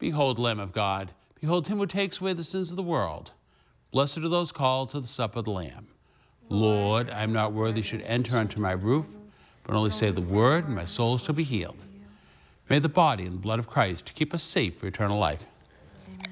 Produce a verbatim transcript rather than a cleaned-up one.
Behold, Lamb of God. Behold him who takes away the sins of the world. Blessed are those called to the supper of the Lamb. Lord, I am not worthy you should enter under my roof, but only say the word, and my soul shall be healed. May the body and blood of Christ keep us safe for eternal life.